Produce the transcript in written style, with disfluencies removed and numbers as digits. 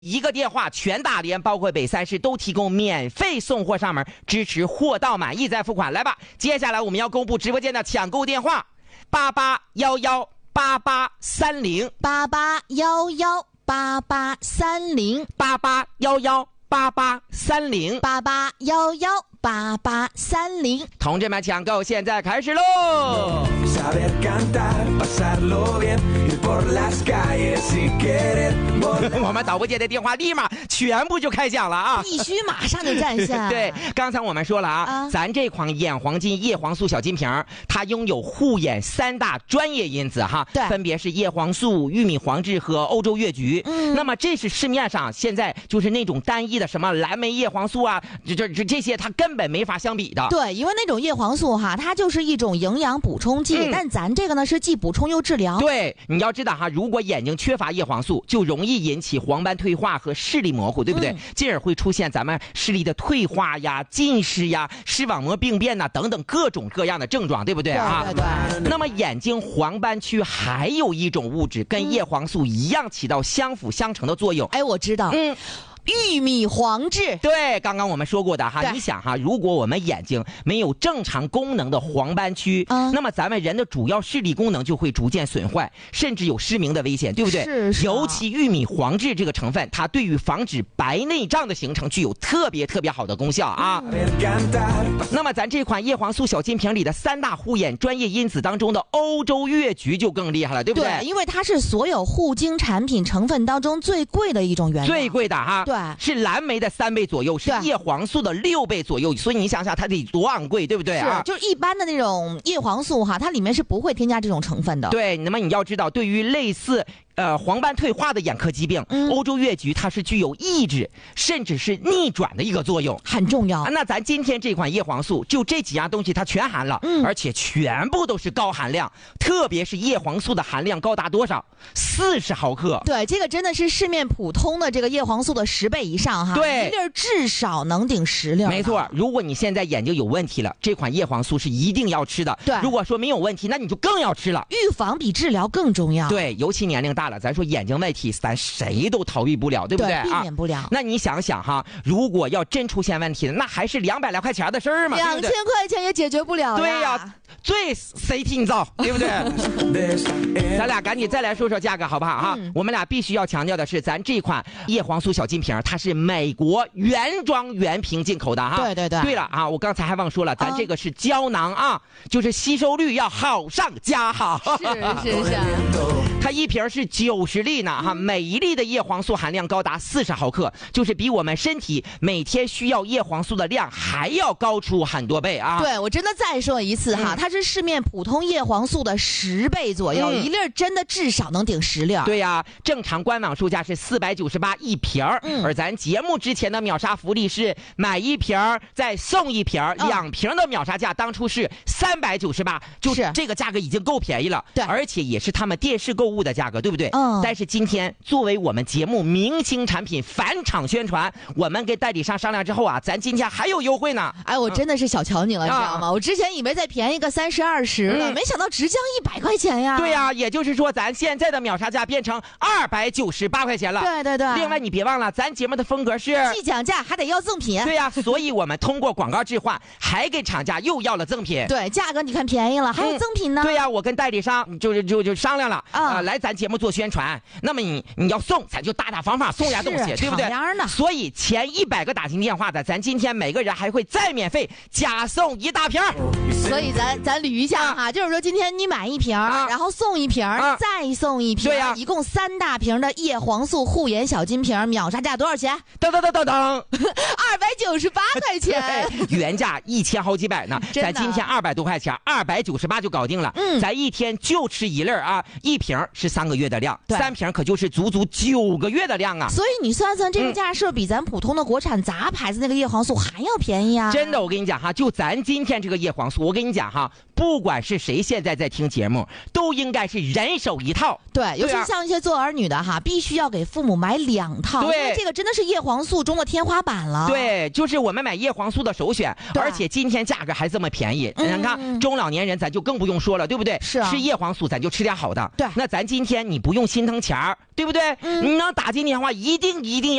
一个电话全大连，包括北3市都提供免费送货上门，支持货到满意再付款。来吧，接下来我们要公布直播间的抢购电话 88118830，88118830， 同志们抢购现在开始喽！我们导播间的电话立马全部就开奖了啊！ 必须马上就占线。 对，刚才我们说了啊，咱这款眼黄金叶黄素小金瓶，它拥有护眼3大专业因子哈， 对， 分别是叶黄素、玉米黄质和欧洲越橘。那么这是市面上现在就是那种单一的什么蓝莓叶黄素啊，这些它根本没法相比的。 对，因为那种叶黄素哈，它就是一种营养补充剂，但咱这个呢是既补充又治疗。 对，你要知道哈，如果眼睛缺乏叶黄素，就容易引起黄斑退化和视力模糊，对不对？进而会出现咱们视力的退化呀、近视呀、视网膜病变呐等等各种各样的症状，对不对啊？ 对对对。 那么眼睛黄斑区还有一种物质跟叶黄素一样起到相辅相成的作用。 哎，我知道。玉米黄质， 对，刚刚我们说过的哈，你想哈，如果我们眼睛没有正常功能的黄斑区，那么咱们人的主要视力功能就会逐渐损坏，甚至有失明的危险，对不对？ 是。 尤其玉米黄质这个成分，它对于防止白内障的形成具有特别好的功效啊。那么咱这款叶黄素小金瓶里的3大护眼专业因子当中的欧洲越橘就更厉害了，对不对？ 对，因为它是所有护晶产品成分当中最贵的一种原料， 最贵的哈。 对， 是蓝莓的3倍左右，是叶黄素的6倍左右，所以你想想它得多昂贵，对不对啊？ 是，就是一般的那种叶黄素哈，它里面是不会添加这种成分的。 对，那么你要知道，对于类似黄斑退化的眼科疾病，欧洲越橘它是具有抑制甚至是逆转的一个作用， 很重要。 那咱今天这款叶黄素就这几样东西它全含了，而且全部都是高含量，特别是叶黄素的含量高达多少？40毫克。 对，这个真的是市面普通的这个叶黄素的10倍以上哈。 对， 一粒至少能顶10粒。 没错，如果你现在眼睛有问题了，这款叶黄素是一定要吃的。 对， 如果说没有问题，那你就更要吃了。 预防比治疗更重要。 对，尤其年龄大了，咱说眼睛问题，咱谁都逃避不了，对不对？ 对，避免不了。 那你想想哈，如果要真出现问题了，那还是200来块钱的事儿嘛 ，2000块钱也解决不了呀。 对呀，最谁听造，对不对？咱俩赶紧再来说说价格好不好哈？我们俩必须要强调的是，咱这款叶黄素小金瓶，它是美国原装原瓶进口的哈。 对对对。 对了啊，我刚才还忘说了，咱这个是胶囊啊，就是吸收率要好上加好。 是。 它一瓶是90粒呢哈，每一粒的叶黄素含量高达40毫克，就是比我们身体每天需要叶黄素的量还要高出很多倍啊。 对，我真的再说一次哈，它是市面普通叶黄素的10倍左右，一粒真的至少能顶10粒。 对呀，正常官网售价是498一瓶，而咱节目之前的秒杀福利是买1瓶再送1瓶，2瓶的秒杀价当初是398，就是这个价格已经够便宜了。 对， 而且也是他们电视购物的价格，对不对？但是今天作为我们节目明星产品返场宣传，我们跟代理商商量之后啊，咱今天还有优惠呢。 哎，我真的是小瞧你了，你知道吗？我之前以为再便宜个30、20了，没想到直降100块钱呀。 对呀，也就是说咱现在的秒杀价变成298块钱了。 对对对。 另外你别忘了，咱节目的风格是既讲价还得要赠品。 对呀，所以我们通过广告置换，还给厂家又要了赠品。 对，价格你看便宜了，还有赠品呢。 对呀，我跟代理商就商量了来咱节目做宣传。那么你要送，咱就大方送点东西，对不对？所以前100个打进电话的，咱今天每个人还会再免费加送1大瓶。 所以咱捋一下哈，就是说今天你买1瓶，然后送1瓶，再送1瓶， 对呀， 一共3大瓶的叶黄素护眼小金瓶，秒杀价多少钱？ 噔，298 块钱， 原价1000好几百呢，咱今天200多块钱，298就搞定了。咱一天就吃1粒啊，1瓶是3个月的量，3瓶可就是足9个月的量啊。 所以你算算这个价是比咱普通的国产杂牌子那个叶黄素还要便宜啊！ 真的，我跟你讲哈，就咱今天这个叶黄素，我跟你讲哈，不管是谁现在在听节目，都应该是人手一套。 对，尤其像一些做儿女的哈，必须要给父母买2套，因为这个真的是叶黄素中的天花板了。 对，就是我们买叶黄素的首选，而且今天价格还这么便宜。你看中老年人咱就更不用说了，对不对？ 是啊， 吃叶黄素咱就吃点好的。 对， 那咱今天你不不用心疼钱儿，对不对？你能打进电话，一定要